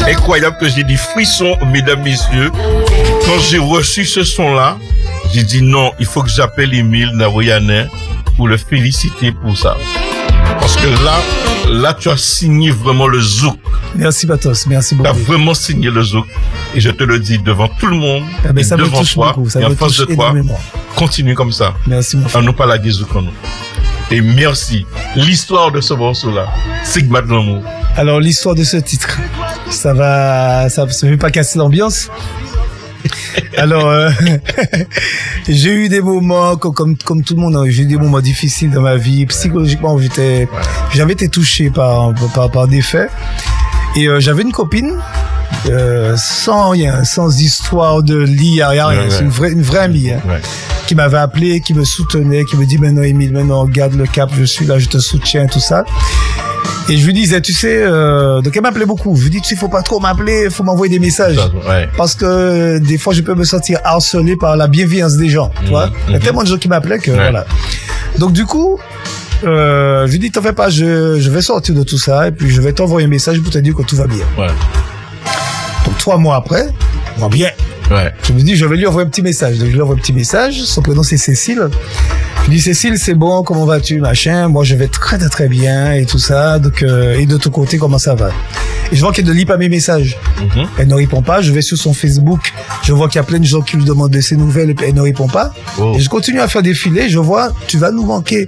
Incroyable que j'ai dit frisson, mesdames, messieurs. Quand j'ai reçu ce son-là, j'ai dit non, il faut que j'appelle Émile Naroyanin pour le féliciter pour ça. Parce que là, tu as signé vraiment le zouk. Merci Patos, merci beaucoup. Tu as vraiment signé le zouk. Et je te le dis devant tout le monde, et ça devant toi, beaucoup, ça et en face de toi, continue comme ça. Merci mon frère. On nous parle à des zouk en nous. Et merci. L'histoire de ce morceau-là, Sigma de l'amour. Alors, l'histoire de ce titre, ça ne veut pas casser l'ambiance. Alors, j'ai eu des moments, comme tout le monde, j'ai eu des moments difficiles dans ma vie. Psychologiquement, j'avais été touché par des faits. Et j'avais une copine, sans rien, sans histoire de lit, rien. C'est une vraie amie, hein, qui m'avait appelé, qui me soutenait, qui me dit, maintenant Émile, maintenant garde le cap, je suis là, je te soutiens, tout ça. Et je lui disais, tu sais, donc elle m'appelait beaucoup. Je lui dis, tu sais, faut pas trop m'appeler, faut m'envoyer des messages. Parce que des fois, je peux me sentir harcelé par la bienveillance des gens, tu vois. Il y a tellement de gens qui m'appelaient que, voilà. Donc, du coup, je lui dis, t'en fais pas, je vais sortir de tout ça et puis je vais t'envoyer un message pour te dire que tout va bien. Donc, 3 mois après, va bien. Je me dis, je vais lui envoyer un petit message. Donc, je lui envoie un petit message. Son prénom, c'est Cécile. Je dis, Cécile, c'est bon, comment vas-tu, machin? Moi, je vais très, très, très bien et tout ça. Donc, et de ton côté, comment ça va? Et je vois qu'elle ne lit pas mes messages. Elle ne répond pas. Je vais sur son Facebook. Je vois qu'il y a plein de gens qui lui demandent de ses nouvelles et elle ne répond pas. Et je continue à faire défiler. Je vois, tu vas nous manquer.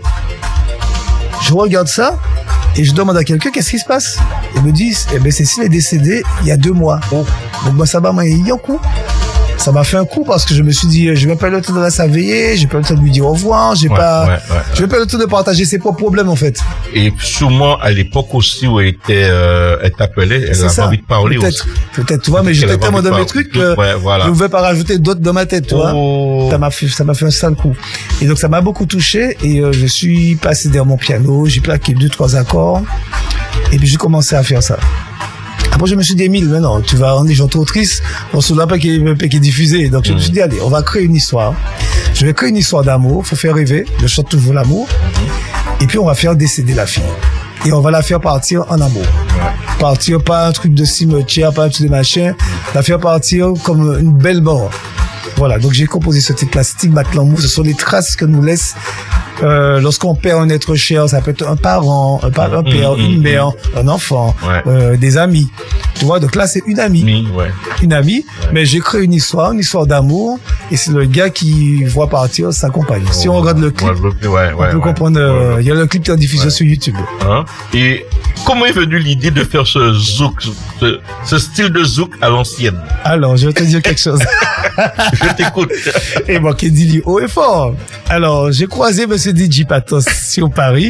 Je regarde ça. Et je demande à quelqu'un, qu'est-ce qui se passe? Ils me disent, eh ben, Cécile est décédée il y a 2 mois. Donc, moi, ça m'a mis un coup. Ça m'a fait un coup parce que je me suis dit, je n'ai pas eu le temps de la s'éveiller, j'ai pas eu le temps de lui dire au revoir, je n'ai pas eu le temps de partager ses propres problèmes, en fait. Et sûrement, à l'époque aussi où elle t'appelait, elle avait envie de parler aussi. Peut-être, tu vois, mais j'étais tellement dans mes trucs que je ne pouvais pas rajouter d'autres dans ma tête, tu vois. Ça m'a fait un sale coup. Et donc, ça m'a beaucoup touché et je suis passé derrière mon piano, j'ai plaqué 2-3 accords et puis j'ai commencé à faire ça. Après, je me suis dit, Émile, mais non, tu vas rendre les gens trop tristes. On se souvient pas qui est diffusé. Donc, je me suis dit, allez, on va créer une histoire. Je vais créer une histoire d'amour. Faut faire rêver. Je chante toujours l'amour. Et puis, on va faire décéder la fille. Et on va la faire partir en amour. Partir pas un truc de cimetière, pas un truc de machin. La faire partir comme une belle mort. Voilà. Donc, j'ai composé ce titre-là, Stigmate l'amour. Ce sont les traces que nous laisse lorsqu'on perd un être cher, ça peut être un parent, un père, une mère, un enfant, des amis. Tu vois, donc là, c'est une amie. Une amie, mais j'ai créé une histoire d'amour, et c'est le gars qui voit partir sa compagne. Si on regarde le clip, on peut comprendre, il y a le clip qui est en diffusion sur YouTube. Et comment est venue l'idée de faire ce zouk, ce style de zouk à l'ancienne? Alors, je vais te dire quelque chose. Je t'écoute. Et moi qui dis haut et fort. Alors, j'ai croisé monsieur DJ Patos sur Paris.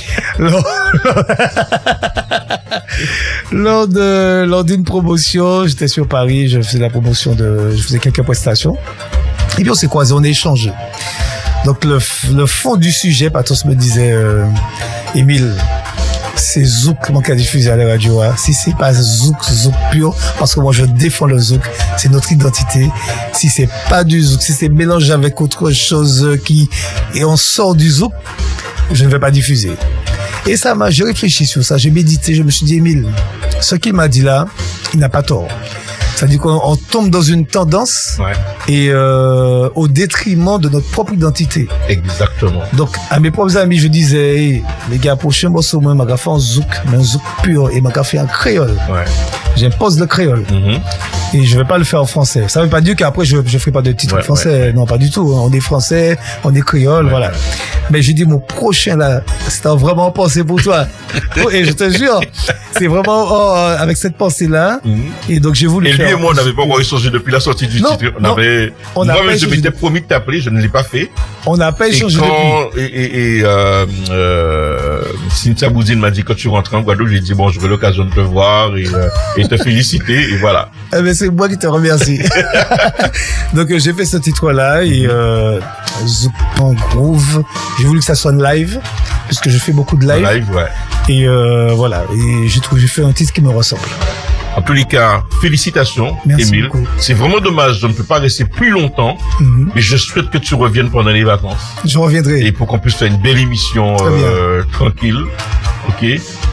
Lors d'une promotion, j'étais sur Paris, je faisais quelques prestations. Et puis on s'est croisés, on a échangé. Donc le fond du sujet, Patos me disait, Émile, c'est zouk qui a diffusé à la radio. Si c'est pas zouk pur, parce que moi je défends le zouk, c'est notre identité. Si c'est pas du zouk, si c'est mélangé avec autre chose et on sort du zouk, je ne vais pas diffuser. Et j'ai réfléchi sur ça, j'ai médité, je me suis dit, Émile, ce qu'il m'a dit là, il n'a pas tort. C'est-à-dire qu'on tombe dans une tendance et au détriment de notre propre identité. Exactement. Donc, à mes propres amis, je disais, hey, les gars, prochain morceau, moi, m'a fait un zouk pur et m'a fait un créole. J'impose le créole. Et je vais pas le faire en français. Ça veut pas dire qu'après, je ferai pas de titre français. Non, pas du tout. On est français, on est créole, voilà. Mais j'ai dit, mon prochain, là, c'est vraiment pensé pour toi. Et je te jure, c'est vraiment avec cette pensée-là. Et donc, j'ai voulu faire. Et lui et moi, on n'avait pas encore échangé depuis la sortie du titre. Moi-même, je m'étais promis de t'appeler, je ne l'ai pas fait. On n'a pas échangé depuis. Cynthia Boudine m'a dit, quand tu rentres en Guadeloupe, j'ai dit, bon, j'aurai l'occasion de te voir et te féliciter, et voilà. Eh ben, c'est moi qui te remercie. Donc, j'ai fait ce titre-là, et Zouk en Groove. J'ai voulu que ça sonne live, puisque je fais beaucoup de live. Et voilà. Et j'ai fait un titre qui me ressemble. En tous les cas, félicitations, Émile. C'est vraiment dommage, je ne peux pas rester plus longtemps, mais je souhaite que tu reviennes pendant les vacances. Je reviendrai. Et pour qu'on puisse faire une belle émission tranquille. Ok.